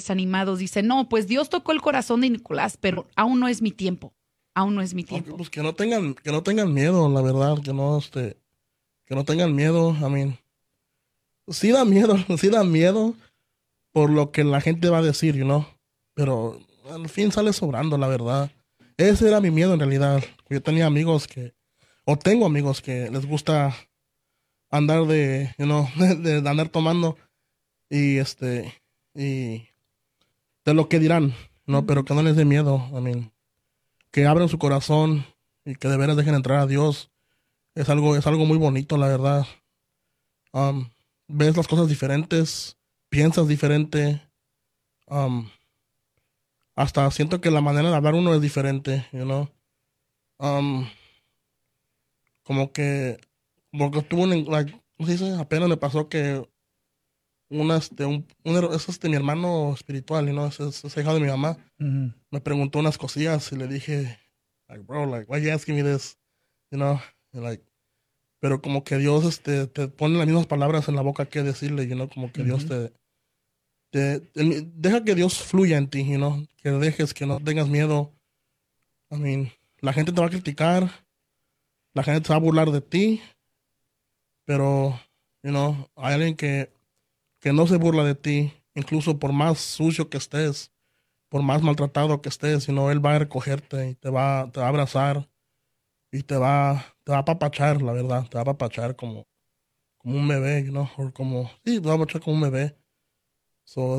desanimados. Dicen, no, pues Dios tocó el corazón de Nicolás, pero aún no es mi tiempo. Aún no es mi tiempo. Pues que no tengan miedo, la verdad, que no tengan miedo. Sí da miedo, sí da miedo por lo que la gente va a decir, pero al fin sale sobrando, la verdad. Ese era mi miedo en realidad. Yo tenía tengo amigos que les gusta andar de andar tomando y y de lo que dirán, pero que no les dé miedo. Que abran su corazón y que de veras dejen entrar a Dios. Es algo muy bonito, la verdad. Ves las cosas diferentes, piensas diferente. um, Hasta siento que la manera de hablar uno es diferente, Um, como que, porque tuve ¿cómo se dice? Apenas me pasó que es mi hermano espiritual, es hijo de mi mamá. Ujú. Me preguntó unas cosillas y le dije, like, bro, like, why you asking me this? You know, and, like, pero como que Dios, te pone las mismas palabras en la boca que decirle, como que Dios Ujú. deja que Dios fluya en ti, que dejes, que no tengas miedo. La gente te va a criticar, la gente se va a burlar de ti, pero, hay alguien que no se burla de ti, incluso por más sucio que estés, por más maltratado que estés, Él va a recogerte y te va a abrazar y te va a apapachar, la verdad, te va a apapachar como un bebé, o sí, te va a apapachar como un bebé. So,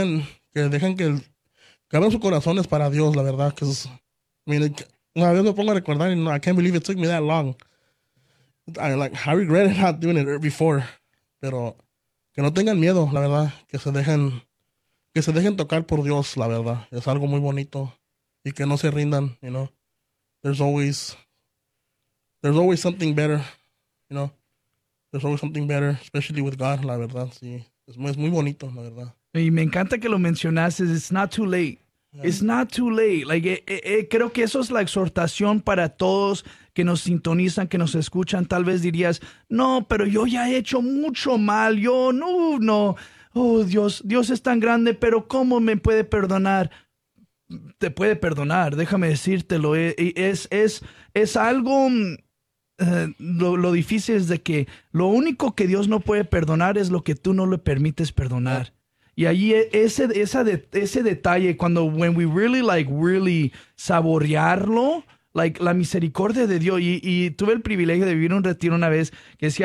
que abran sus corazones para Dios, la verdad, una vez me pongo a recordar y I can't believe it took me that long. I regret not doing it before, pero que no tengan miedo, la verdad, que se dejen tocar por Dios, la verdad, es algo muy bonito y que no se rindan, There's always something better, you know. There's always something better, especially with God, la verdad, sí, es muy bonito, la verdad. Y me encanta que lo mencionaste. It's not too late. It's not too late. Creo que eso es la exhortación para todos que nos sintonizan, que nos escuchan. Tal vez dirías, no, pero yo ya he hecho mucho mal. Yo no. Oh, Dios es tan grande, pero ¿cómo me puede perdonar? Te puede perdonar, déjame decírtelo. Es algo... lo difícil es de que lo único que Dios no puede perdonar es lo que tú no le permites perdonar. Y allí ese detalle, when we really saborearlo, la misericordia de Dios. Y tuve el privilegio de vivir un retiro una vez que decía,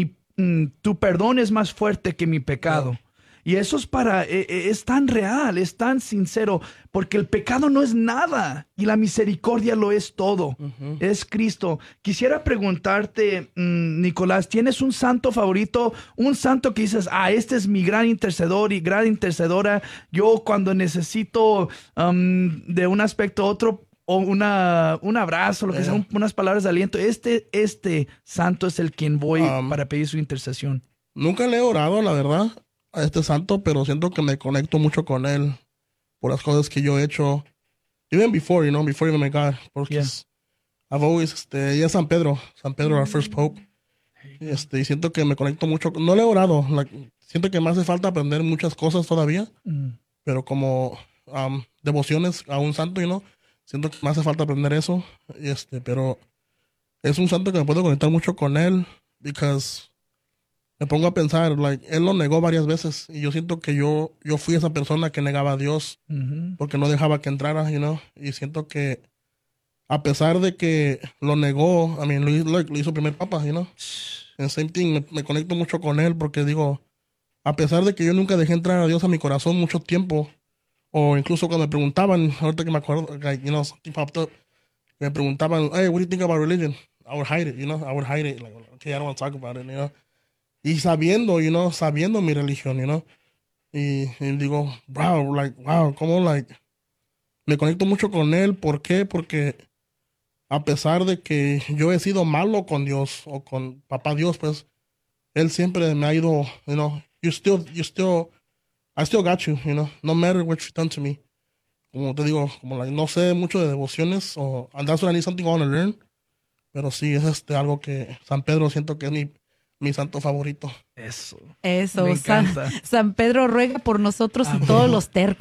tu perdón es más fuerte que mi pecado. Y eso es tan real, es tan sincero, porque el pecado no es nada y la misericordia lo es todo. Es Cristo. Quisiera preguntarte, Nicolás, ¿tienes un santo favorito? Un santo que dices, este es mi gran intercedor y gran intercedora. Yo cuando necesito de un aspecto a otro, o un abrazo, lo que sea, unas palabras de aliento, este santo es el quien voy para pedir su intercesión. Nunca le he orado, la verdad, a este santo, pero siento que me conecto mucho con él por las cosas que yo he hecho, even before even my God, porque I've always, ella es San Pedro, our first pope, y siento que me conecto mucho, no le he orado, siento que me hace falta aprender muchas cosas todavía, pero como devociones a un santo, siento que me hace falta aprender eso, pero es un santo que me puedo conectar mucho con él, because me pongo a pensar, él lo negó varias veces y yo siento que yo fui esa persona que negaba a Dios porque no dejaba que entrara, y siento que a pesar de que lo negó, lo hizo primer papa, And same thing, me conecto mucho con él porque digo, a pesar de que yo nunca dejé entrar a Dios a mi corazón mucho tiempo, o incluso cuando me preguntaban, ahorita que me acuerdo, something popped up, me preguntaban, hey, what do you think about religion? I would hide it, I would hide it, okay, I don't want to talk about it, Y sabiendo mi religión, y digo, wow, cómo, me conecto mucho con él. ¿Por qué? Porque a pesar de que yo he sido malo con Dios, o con papá Dios, pues, él siempre me ha ido, I still got you, no matter what you've done to me. Como te digo, no sé mucho de devociones, and that's what I need something I want to learn, pero sí, es algo que San Pedro siento que es mi santo favorito. Eso. Me encanta. San Pedro ruega por nosotros y todos los tercos.